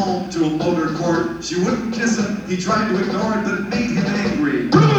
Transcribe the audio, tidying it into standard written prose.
home to a motor court. She wouldn't kiss him. He tried to ignore it, but it made him angry.